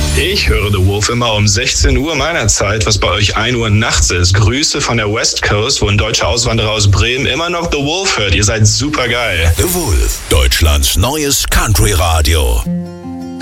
Ich höre The Wolf immer um 16 Uhr meiner Zeit, was bei euch 1 Uhr nachts ist. Grüße von der West Coast, wo ein deutscher Auswanderer aus Bremen immer noch The Wolf hört. Ihr seid super geil. The Wolf, Deutschlands neues Country-Radio.